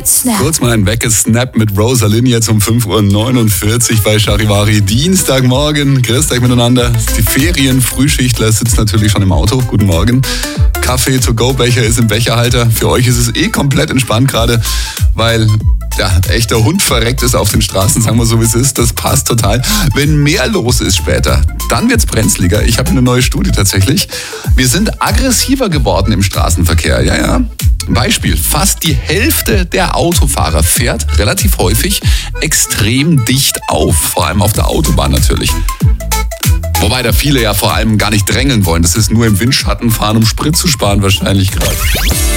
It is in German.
Snap. Kurz mal ein Weggesnap mit Rosalind jetzt um 5.49 Uhr bei Charivari. Dienstagmorgen. Grüßt euch miteinander. Die Ferien-Frühschichtler sitzt natürlich schon im Auto. Guten Morgen. Kaffee-to-go-Becher ist im Becherhalter. Für euch ist es komplett entspannt gerade, weil echter Hund verreckt ist auf den Straßen, sagen wir so wie es ist. Das passt total. Wenn mehr los ist später, dann wird's brenzliger. Ich habe eine neue Studie tatsächlich. Wir sind aggressiver geworden im Straßenverkehr. Ja. Beispiel, fast die Hälfte der Autofahrer fährt relativ häufig extrem dicht auf. Vor allem auf der Autobahn natürlich. Wobei da viele ja vor allem gar nicht drängeln wollen. Das ist nur im Windschatten fahren, um Sprit zu sparen wahrscheinlich gerade.